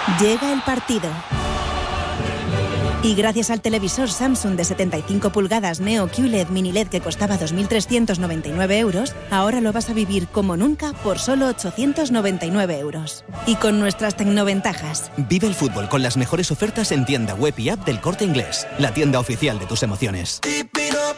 Llega el partido. Y gracias al televisor Samsung de 75 pulgadas Neo QLED Mini LED que costaba 2.399 euros, ahora lo vas a vivir como nunca por solo 899 euros. Y con nuestras tecnoventajas. Vive el fútbol con las mejores ofertas en tienda web y app del Corte Inglés, la tienda oficial de tus emociones.